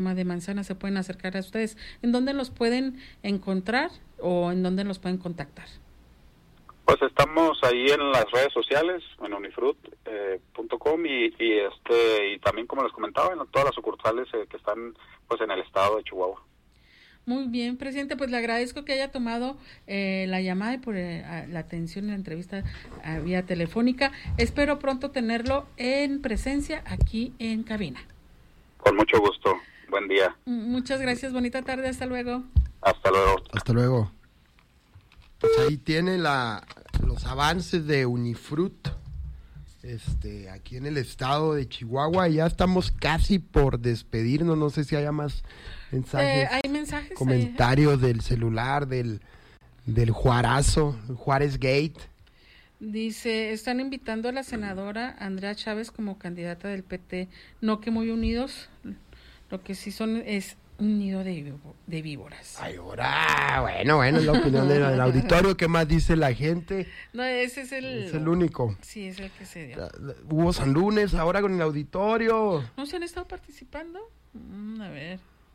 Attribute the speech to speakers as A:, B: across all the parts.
A: de manzana se pueden acercar a ustedes. ¿En dónde los pueden encontrar o en dónde los pueden contactar?
B: Pues estamos ahí en las redes sociales, en unifrut.com y también, como les comentaba, en todas las sucursales que están pues en el estado de Chihuahua.
A: Muy bien, presidente, pues le agradezco que haya tomado la llamada y por la atención en la entrevista vía telefónica. Espero pronto tenerlo en presencia aquí en cabina.
B: Con mucho gusto. Buen día.
A: Muchas gracias, bonita tarde, hasta luego.
B: Hasta luego.
C: Hasta luego. Pues ahí tiene los avances de Unifrut aquí en el estado de Chihuahua. Ya estamos casi por despedirnos, no sé si haya más mensajes.
A: Hay mensajes,
C: comentarios del celular, del Juarazo, Juárez Gate.
A: Dice, están invitando a la senadora Andrea Chávez como candidata del PT, no que muy unidos, lo que sí son es un nido de víboras.
C: Ay, ahora, bueno, es la opinión del auditorio. ¿Qué más dice la gente?
A: No, ese es
C: Es el único.
A: Sí, es el que se dio.
C: Hugo San Lunes ahora con el auditorio.
A: ¿No se han estado participando? A ver.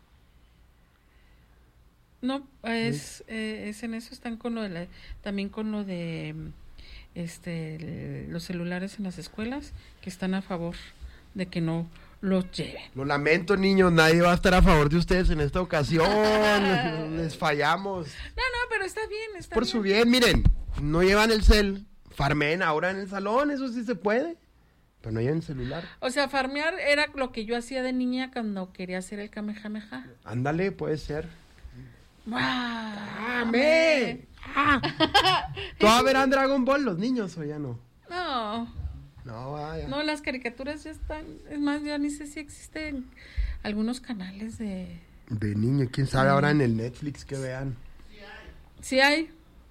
A: No, es en eso, están con lo de también con lo de los celulares en las escuelas, que están a favor de que no los lleven.
C: Lo lamento, niños, nadie va a estar a favor de ustedes en esta ocasión. Les fallamos.
A: No, pero está bien, está
C: por
A: bien.
C: Su bien, miren, no llevan el cel, farmen ahora en el salón, eso sí se puede, pero no llevan el celular.
A: O sea, farmear era lo que yo hacía de niña cuando quería hacer el Kamehameha.
C: Ándale, puede ser.
A: ¡Ame!
C: ¿Todavía verán Dragon Ball los niños o ya no?
A: No,
C: vaya.
A: No, las caricaturas ya están, es más, ya ni sé si existen algunos canales de
C: niño, quién sabe ahora en el Netflix que vean.
A: Sí hay.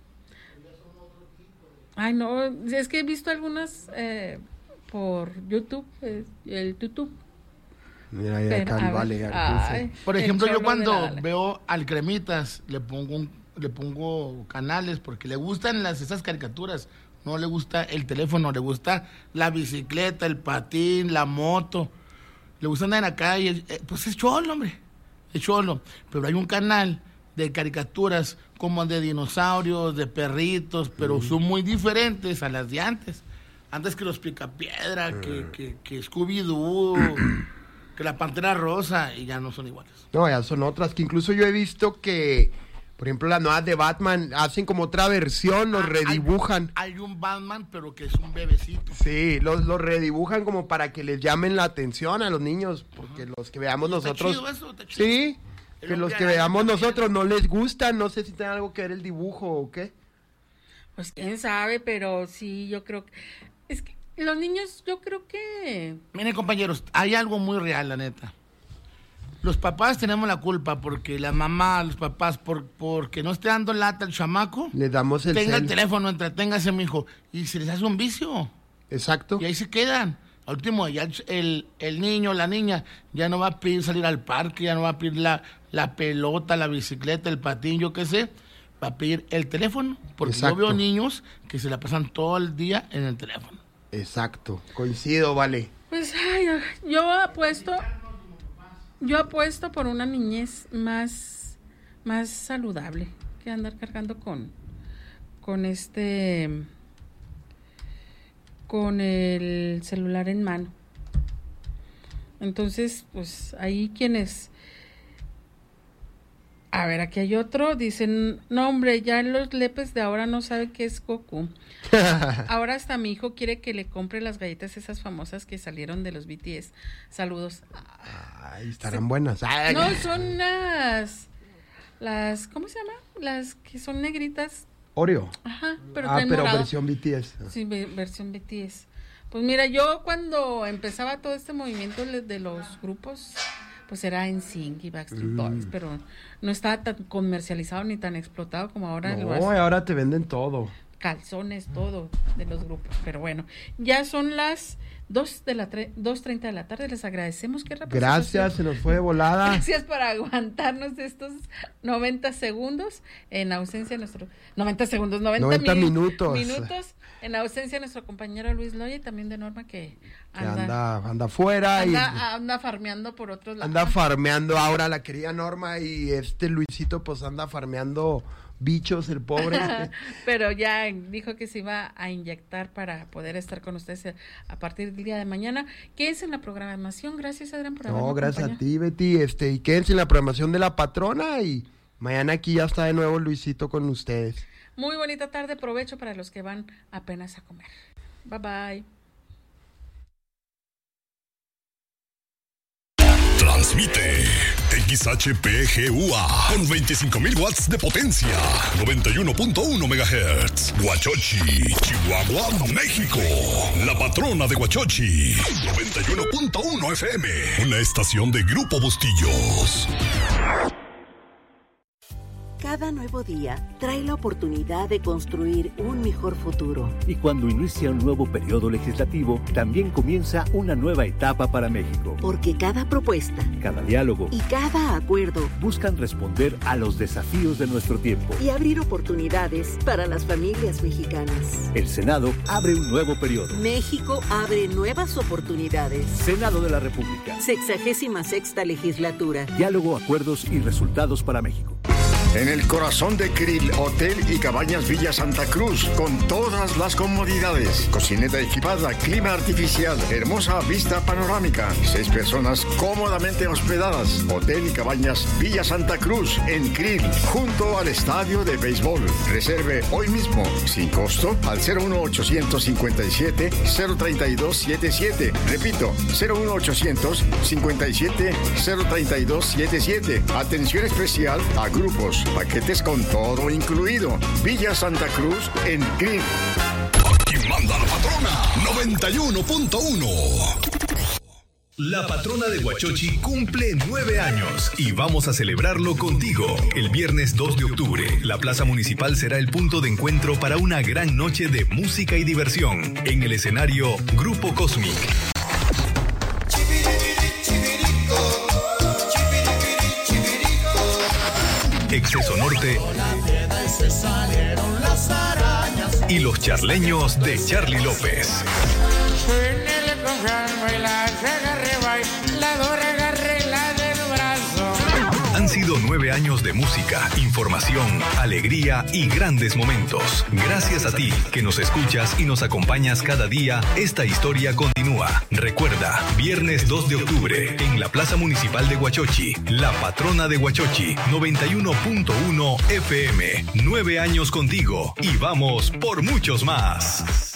A: Ay, no, es que he visto algunas por YouTube, el YouTube.
C: Mira, ya acá vale.
D: Por ejemplo, yo cuando veo al Cremitas le pongo canales porque le gustan esas caricaturas. No le gusta el teléfono, le gusta la bicicleta, el patín, la moto. Le gusta andar en la calle. Pues es cholo, hombre. Es cholo. Pero hay un canal de caricaturas como de dinosaurios, de perritos, pero son muy diferentes a las de antes. Antes que los Picapiedra, que Scooby-Doo, que la Pantera Rosa, y ya no son iguales.
C: No, ya son otras, que incluso yo he visto que, por ejemplo, las nuevas de Batman hacen como otra versión, los redibujan.
D: Hay un Batman, pero que es un bebecito.
C: Sí, los redibujan como para que les llamen la atención a los niños, porque los que veamos nosotros...
D: Está chido eso, está chido.
C: Sí, que los que veamos nosotros no les gustan, no sé si tiene algo que ver el dibujo o qué.
A: Pues quién sabe, pero sí, yo creo que... Es que los niños, yo creo que...
D: Miren, compañeros, hay algo muy real, la neta. Los papás tenemos la culpa porque la mamá, los papás, porque no esté dando lata al chamaco,
C: les damos el
D: tenga el teléfono, entreténgase, mijo, y se les hace un vicio.
C: Exacto.
D: Y ahí se quedan. Al último, ya el niño, la niña, ya no va a pedir salir al parque, ya no va a pedir la pelota, la bicicleta, el patín, yo qué sé, va a pedir el teléfono, porque
C: Exacto.
D: yo veo niños que se la pasan todo el día en el teléfono.
C: Exacto, coincido, vale.
A: Pues, yo apuesto por una niñez más saludable que andar cargando con el celular en mano. Entonces, pues ahí quienes... A ver, aquí hay otro, dicen, no hombre, ya los lepes de ahora no saben qué es Goku. Ahora hasta mi hijo quiere que le compre las galletas esas famosas que salieron de los BTS. Saludos.
C: Ay, estarán buenas.
A: No, son las, ¿cómo se llama? Las que son negritas.
C: Oreo.
A: Ajá, pero
C: versión BTS.
A: Sí, versión BTS. Pues mira, yo cuando empezaba todo este movimiento de los grupos, pues era NSYNC y Backstreet Boys, pero no estaba tan comercializado ni tan explotado como ahora.
C: No, ahora te venden todo.
A: calzones, todo de los grupos. Pero bueno, ya son las 2:30 de la tarde. Les agradecemos. Qué rápido.
C: Gracias, se nos fue de volada.
A: Gracias por aguantarnos estos 90 segundos en ausencia de nuestro... 90 minutos en ausencia de nuestro compañero Luis Loya y también de Norma que
C: anda fuera.
A: Anda farmeando por otros lados.
C: Anda farmeando ahora la querida Norma y Luisito pues anda farmeando bichos, el pobre.
A: Pero ya dijo que se iba a inyectar para poder estar con ustedes a partir del día de mañana. Quédense en la programación. Gracias, Adrián, por habernos acompañado.
C: Gracias a ti, Betty. Y quédense en la programación de La Patrona y mañana aquí ya está de nuevo Luisito con ustedes.
A: Muy bonita tarde, provecho para los que van apenas a comer. Bye bye.
E: Transmite XHPGUA con 25,000 watts de potencia, 91.1 MHz. Huachochi, Chihuahua, México. La Patrona de Huachochi, 91.1 FM. Una estación de Grupo Bustillos.
F: Cada nuevo día trae la oportunidad de construir un mejor futuro.
G: Y cuando inicia un nuevo periodo legislativo, también comienza una nueva etapa para México.
F: Porque cada propuesta,
G: cada diálogo
F: y cada acuerdo
G: buscan responder a los desafíos de nuestro tiempo
F: y abrir oportunidades para las familias mexicanas.
G: El Senado abre un nuevo periodo.
F: México abre nuevas oportunidades.
G: Senado de la República.
F: 66ª legislatura.
G: Diálogo, acuerdos y resultados para México.
H: En el corazón de Krill, Hotel y Cabañas Villa Santa Cruz, con todas las comodidades. Cocineta equipada, clima artificial, hermosa vista panorámica. 6 personas cómodamente hospedadas. Hotel y Cabañas Villa Santa Cruz, en Krill, junto al estadio de béisbol. Reserve hoy mismo, sin costo, al 01857-03277. Repito, 01857-03277. Atención especial a grupos, paquetes con todo incluido. Villa Santa Cruz en Krill.
E: Aquí manda la Patrona 91.1. La Patrona de Huachochi cumple 9 años y vamos a celebrarlo contigo. El viernes 2 de octubre, la Plaza Municipal será el punto de encuentro para una gran noche de música y diversión. En el escenario, Grupo Cosmic. Exceso Norte y los charleños de Charly López. Han sido 9 años de música, información, alegría y grandes momentos. Gracias a ti que nos escuchas y nos acompañas cada día, esta historia continúa. Recuerda, viernes 2 de octubre, en la Plaza Municipal de Huachochi, La Patrona de Huachochi, 91.1 FM. 9 años contigo y vamos por muchos más.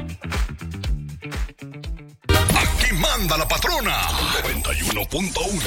E: Aquí manda la Patrona, 91.1.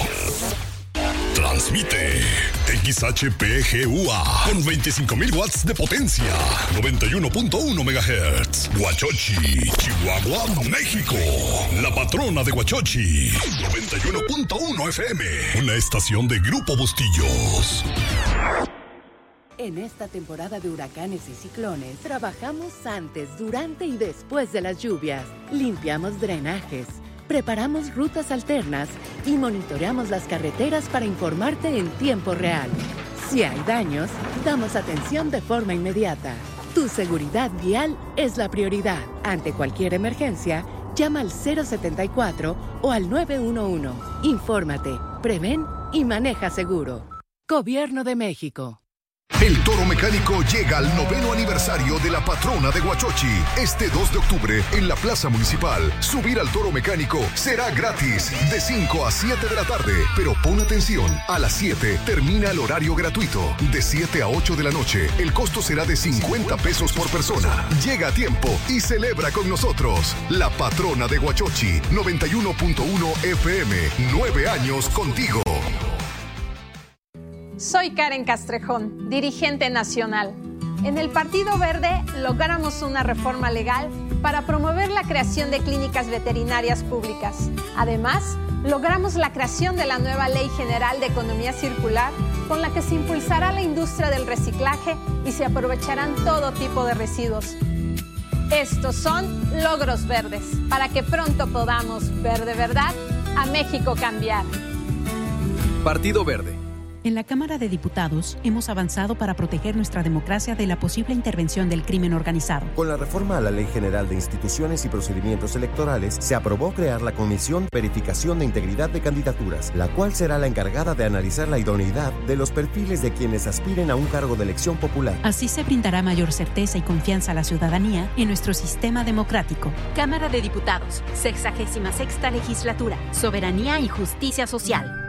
E: Transmite XHPGUA con 25,000 watts de potencia, 91.1 MHz. Huachochi, Chihuahua, México. La Patrona de Huachochi, 91.1 FM. Una estación de Grupo Bustillos.
I: En esta temporada de huracanes y ciclones, trabajamos antes, durante y después de las lluvias. Limpiamos drenajes, preparamos rutas alternas y monitoreamos las carreteras para informarte en tiempo real. Si hay daños, damos atención de forma inmediata. Tu seguridad vial es la prioridad. Ante cualquier emergencia, llama al 074 o al 911. Infórmate, prevén y maneja seguro. Gobierno de México.
E: El Toro Mecánico llega al 9º aniversario de la Patrona de Huachochi. Este 2 de octubre, en la Plaza Municipal, subir al Toro Mecánico será gratis de 5 a 7 de la tarde. Pero pon atención, a las 7 termina el horario gratuito. De 7 a 8 de la noche, el costo será de 50 pesos por persona. Llega a tiempo y celebra con nosotros. La Patrona de Huachochi, 91.1 FM. 9 años contigo.
J: Soy Karen Castrejón, dirigente nacional. En el Partido Verde logramos una reforma legal para promover la creación de clínicas veterinarias públicas. Además, logramos la creación de la nueva Ley General de Economía Circular, con la que se impulsará la industria del reciclaje y se aprovecharán todo tipo de residuos. Estos son logros verdes, para que pronto podamos ver de verdad a México cambiar.
K: Partido Verde.
L: En la Cámara de Diputados hemos avanzado para proteger nuestra democracia de la posible intervención del crimen organizado.
M: Con la reforma a la Ley General de Instituciones y Procedimientos Electorales, se aprobó crear la Comisión de Verificación de Integridad de Candidaturas, la cual será la encargada de analizar la idoneidad de los perfiles de quienes aspiren a un cargo de elección popular.
L: Así se brindará mayor certeza y confianza a la ciudadanía en nuestro sistema democrático.
N: Cámara de Diputados, 66ª Legislatura, Soberanía y Justicia Social.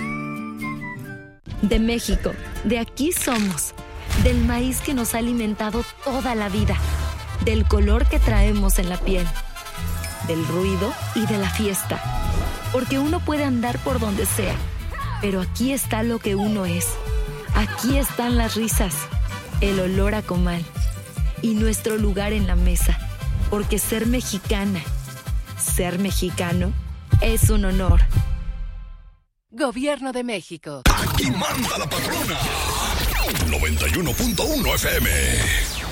O: De México, de aquí somos, del maíz que nos ha alimentado toda la vida, del color que traemos en la piel, del ruido y de la fiesta, porque uno puede andar por donde sea, pero aquí está lo que uno es, aquí están las risas, el olor a comal y nuestro lugar en la mesa, porque ser mexicana, ser mexicano es un honor.
I: Gobierno de México.
E: Aquí manda la patrona. 91.1 FM.